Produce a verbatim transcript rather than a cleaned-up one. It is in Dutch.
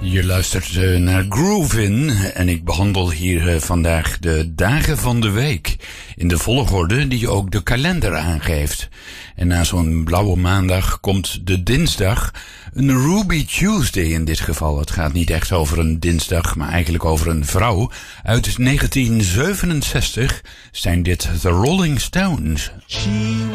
Je luistert uh, naar Groovin en ik behandel hier uh, vandaag de dagen van de week in de volgorde die ook de kalender aangeeft. En na zo'n blauwe maandag komt de dinsdag, een Ruby Tuesday in dit geval. Het gaat niet echt over een dinsdag, maar eigenlijk over een vrouw. Uit negentien zevenenzestig zijn dit The Rolling Stones. She